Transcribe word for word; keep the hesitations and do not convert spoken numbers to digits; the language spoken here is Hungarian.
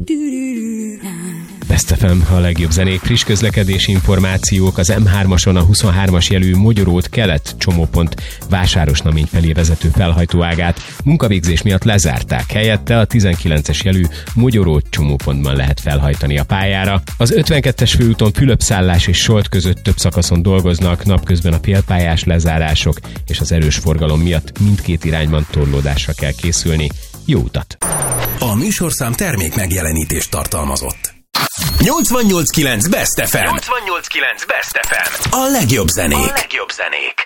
Best ef em, a legjobb zenék, friss közlekedési információk. Az em hármason a huszonhármas jelű Mogyoród kelet csomópont Vásárosnamény felé vezető felhajtóágát munkavégzés miatt lezárták. Helyette a tizenkilences jelű Mogyoród csomópontban lehet felhajtani a pályára. Az ötvenkettes főúton Fülöp-Szállás és Solt között több szakaszon dolgoznak, napközben a félpályás lezárások és az erős forgalom miatt mindkét irányban torlódásra kell készülni. Jó utat! A műsorszám termék megjelenítést tartalmazott. nyolcvannyolc kilenc Best ef em. nyolcvannyolc kilenc Best ef em. A legjobb zenék. A legjobb zenék.